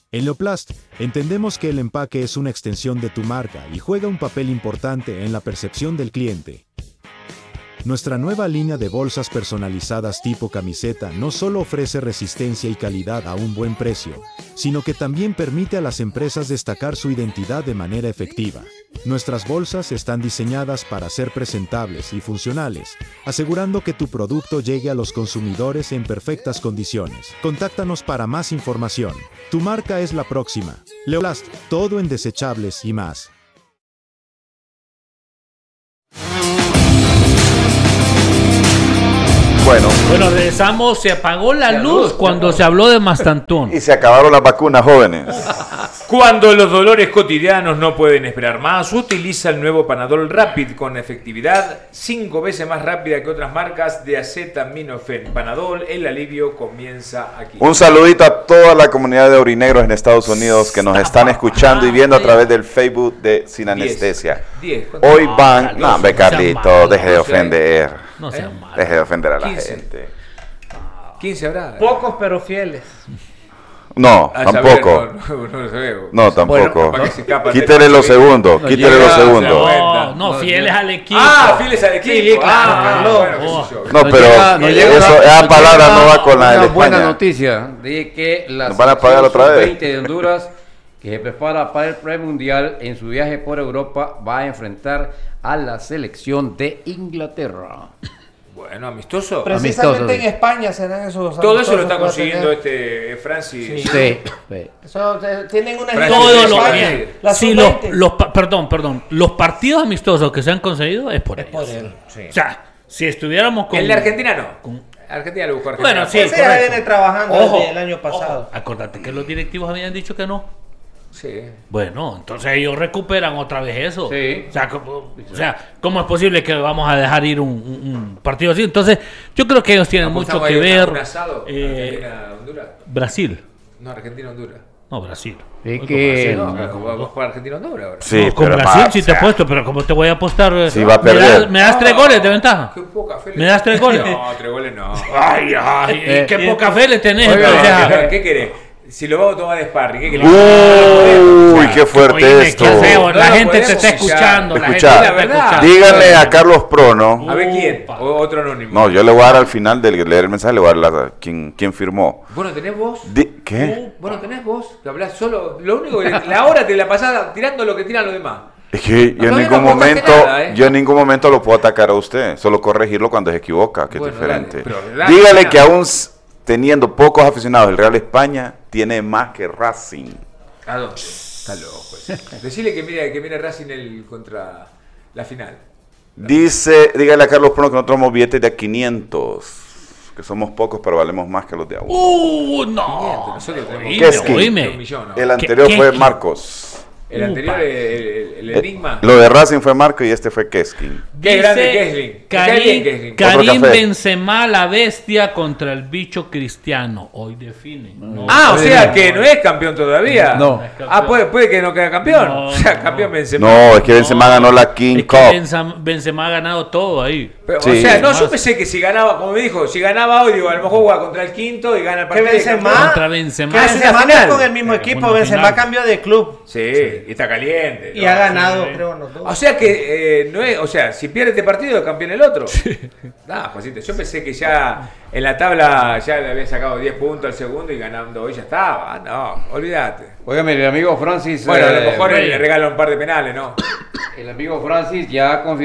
En Leoplast, entendemos que el empaque es una extensión de tu marca y juega un papel importante en la percepción del cliente. Nuestra nueva línea de bolsas personalizadas tipo camiseta no solo ofrece resistencia y calidad a un buen precio, sino que también permite a las empresas destacar su identidad de manera efectiva. Nuestras bolsas están diseñadas para ser presentables y funcionales, asegurando que tu producto llegue a los consumidores en perfectas condiciones. Contáctanos para más información. Tu marca es la próxima. Leoplast, todo en desechables y más. Bueno, regresamos, se apagó la luz cuando se habló de Mastantón. Y se acabaron las vacunas, jóvenes. Cuando los dolores cotidianos no pueden esperar más, utiliza el nuevo Panadol Rapid con efectividad 5 veces más rápida que otras marcas de acetaminofén. Panadol, el alivio comienza aquí. Un saludito a toda la comunidad de orinegros en Estados Unidos que nos están escuchando y viendo a través del Facebook de Sin Anestesia. 10. Hoy van... No, hombre, Carlito, deje de ofender. No sea malo. Deje de ofender a la 15. gente. 15 habrá. Pocos pero fieles. No, A tampoco. saber, no lo sabemos. No, tampoco. Capaz que se escapan Quítele de- los segundos, quítele los segundos. No, fieles al equipo. Fieles al equipo. Sí, claro, Carlos. Bueno, qué sé yo. No, pero esa palabra no va con la de Una buena España. noticia de que la Nos van a pagar otra vez. 20 de Honduras, que se prepara para el premundial en su viaje por Europa, va a enfrentar a la selección de Inglaterra. Bueno, amistoso. Precisamente Amistosos. en España serán esos. Todo eso lo amistosos está que va a consiguiendo tener. Francis. Sí. Tienen una Francia, Todo sí, lo sí, bien. sí. La Sí, sub-20. perdón. Los partidos amistosos que se han conseguido es por Es ellos. por él. Sí. O sea, si estuviéramos con... El de Argentina no. con- Argentina lo buscó Argentina. Bueno, sí, Ese ya correcto. viene trabajando Ojo, desde el año pasado. Acordate que los directivos habían dicho que no. Sí. Bueno, entonces ellos recuperan otra vez eso. Sí. O sea, ¿cómo es posible que vamos a dejar ir un partido así? Entonces, yo creo que ellos tienen mucho Apostamos que ahí ver. un asado. Argentina-Honduras. Brasil. No, Argentina-Honduras. No, Brasil. Sí, Voy con que- Brasil. No, pero vamos a jugar Argentina-Honduras ahora. Sí, No, con pero Brasil más, sí o te he sea, puesto, pero como te voy a apostar. Sí, va a perder. Me das 3 goles de ventaja. Qué poca fe. ¿Me das 3 goles? No, 3 goles no. Ay, qué poca fe le tenés. Oiga, o sea, ¿qué querés? Si lo vamos a tomar de sparring, ¿qué querés? Uy, qué fuerte oíme, esto. qué feo, No la lo gente te podemos está escuchando. La gente Escuchá. te La está verdad. escuchando. Díganle a Carlos Prono. A ver quién. Upa. O otro anónimo. No, yo le voy a dar al final de leer el mensaje, le voy a dar quién firmó. Bueno, ¿tenés vos? ¿Qué? Bueno, tenés vos, que hablás solo. Lo único que la hora te la pasás tirando lo que tiran los demás. Es que yo en Todavía ningún no apostaste momento, nada, ¿eh? yo en ningún momento lo puedo atacar a usted, solo corregirlo cuando se equivoca, que Bueno, es diferente. dale, pero dale, Dígale dale. que aún teniendo pocos aficionados, el Real España tiene más que Racing. ¿A dónde? Está loco. Decile que mire Racing contra la final. Dígale a Carlos Prono que nosotros somos billetes de a 500, que somos pocos pero valemos más que los de a 1. No. Nosotros tenemos Oíme, ¿Qué es que? oíme. un millón, ¿no? El anterior ¿Qué- fue qué- Marcos. El anterior, el enigma. Lo de Racing fue Marcos y este fue Keskin. Qué grande Kesling. Me cae bien Kesling. Karim Otro café. Benzema, la bestia contra el bicho Cristiano. Hoy define. No. O sea que no es campeón todavía. No. Puede que no quede campeón. No, o sea, no. campeón Benzema. No, es que Benzema ganó la King Es que Cup. Benzema ha ganado todo ahí. Pero, Sí. o sea, no, yo pensé que si ganaba, como me dijo, si ganaba hoy, digo, a lo mejor juega contra el quinto y gana el partido. de Benzema? campeón. Contra Benzema. ¿Qué hace? Benzema una no es final. con el mismo equipo. una Benzema final. cambió de club. Sí, y está caliente. Y ¿no? ha ganado, sí. creo, los dos. O sea que no es, o sea, si pierde este partido, es campeón el otro. Juancito, yo pensé que ya en la tabla ya le había sacado 10 puntos al segundo y ganando hoy ya estaba. No, olvídate. Óigame, el amigo Francis. Bueno, a lo mejor le regalan un par de penales, ¿no? El amigo Francis ya confirmó